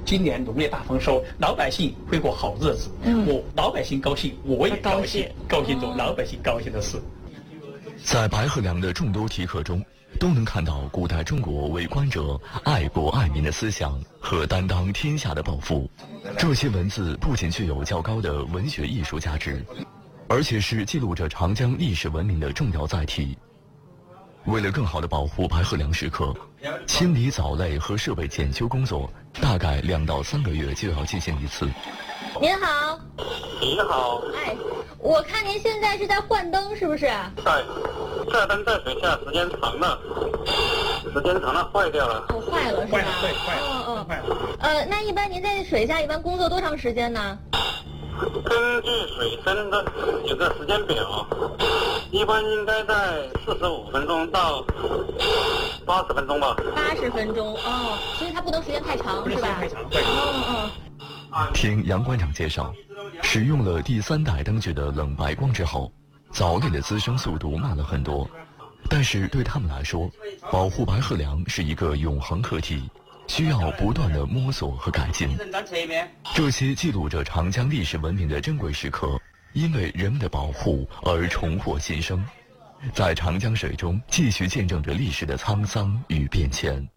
今年农业大丰收，老百姓会过好日子。我老百姓高兴，我也高兴，高兴做老百姓高兴的事。 在白鹤梁的众多题刻中，都能看到古代中国为官者爱国爱民的思想和担当天下的抱负。这些文字不仅具有较高的文学艺术价值，而且是记录着长江历史文明的重要载体。为了更好地保护白鹤梁石刻，清理藻类和设备检修工作大概2到3个月就要进行一次。 您好。 你好。 哎，我看您现在是在换灯，是不是？ 对，这灯在水下时间长了坏掉了。 哦，坏了是吧？ 对，坏了。 那一般您在水下一般工作多长时间呢？ 根据水深的有个时间表，一般应该在45分钟到80分钟吧。 80分钟哦，所以它不能时间太长，是吧？ 太长，对。 听杨馆长介绍，使用了第3代灯具的冷白光之后，藻类的滋生速度慢了很多，但是对他们来说，保护白鹤梁是一个永恒课题，需要不断的摸索和改进。这些记录着长江历史文明的珍贵时刻，因为人们的保护而重获新生，在长江水中继续见证着历史的沧桑与变迁。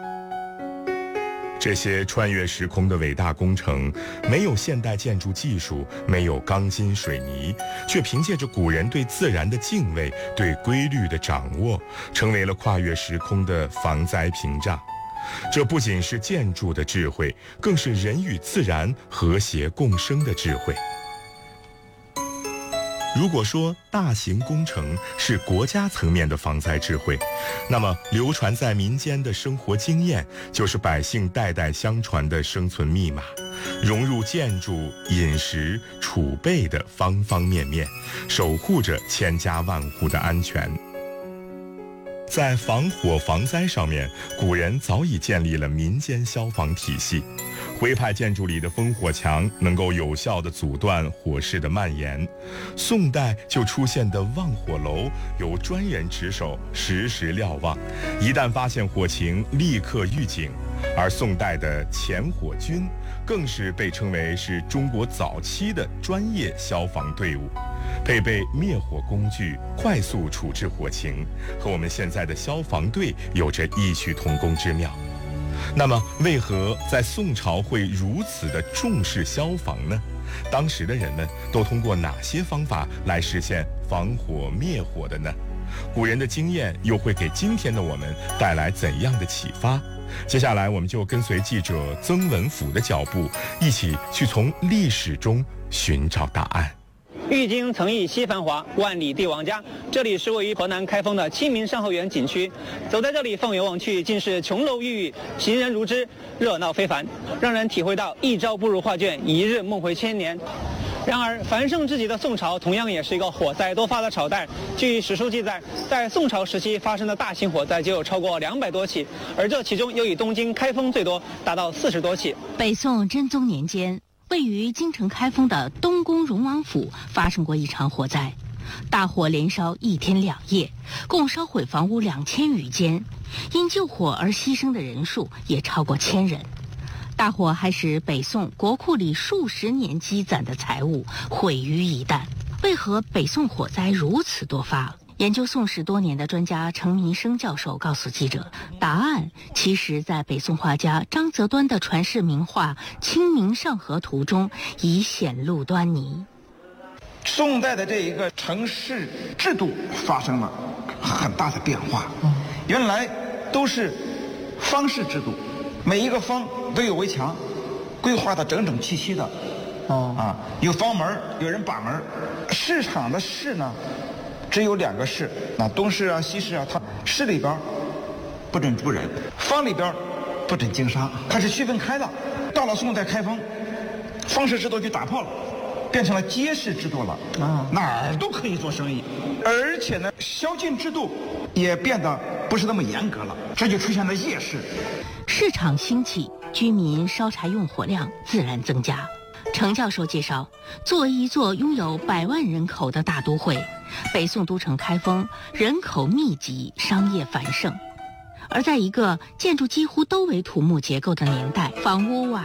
这些穿越时空的伟大工程，没有现代建筑技术，没有钢筋水泥，却凭借着古人对自然的敬畏、对规律的掌握，成为了跨越时空的防灾屏障。这不仅是建筑的智慧，更是人与自然和谐共生的智慧。如果说大型工程是国家层面的防灾智慧，那么流传在民间的生活经验就是百姓代代相传的生存密码，融入建筑、饮食、储备的方方面面，守护着千家万户的安全。在防火防灾上面，古人早已建立了民间消防体系。徽派建筑里的烽火墙能够有效地阻断火势的蔓延，宋代就出现的望火楼由专人值守，实时瞭望，一旦发现火情立刻预警。而宋代的前火军更是被称为是中国早期的专业消防队伍，配备灭火工具，快速处置火情，和我们现在的消防队有着异曲同工之妙。那么为何在宋朝会如此的重视消防呢？当时的人们都通过哪些方法来实现防火灭火的呢？古人的经验又会给今天的我们带来怎样的启发？接下来我们就跟随记者曾文甫的脚步，一起去从历史中寻找答案。 郁金曾忆昔繁华，万里帝王家。这里是位于河南开封的清明上河园景区。走在这里，放眼望去，尽是琼楼玉宇，行人如织，热闹非凡，让人体会到一朝不如画卷，一日梦回千年。然而，繁盛至极的宋朝同样也是一个火灾多发的朝代。据史书记载，在宋朝时期发生的大型火灾就有超过200多起，而这其中又以东京、开封最多，达到40多起。 北宋真宗年间，位于京城开封的东宫荣王府发生过一场火灾，大火连烧1天2夜，共烧毁房屋2000余间，因救火而牺牲的人数也超过1000人。大火还使北宋国库里数十年积攒的财物毁于一旦。为何北宋火灾如此多发？研究宋史多年的专家程民生教授告诉记者，答案其实在北宋画家张择端的传世名画《清明上河图》中已显露端倪。 宋代的这一个城市制度发生了很大的变化，原来都是方式制度，每一个方都有围墙，规划的整整齐齐的，有房门，有人把门。市场的市呢，只有2个市，东市啊、西市啊，它市里边不准住人，坊里边不准经商，它是区分开的。到了宋代开封，方式制度就打破了，变成了街市制度了，哪儿都可以做生意，而且呢，宵禁制度也变得不是那么严格了，这就出现了夜市。 市场兴起，居民烧柴用火量自然增加。程教授介绍，作为一座拥有100万人口的大都会，北宋都城开封人口密集，商业繁盛。而在一个建筑几乎都为土木结构的年代，房屋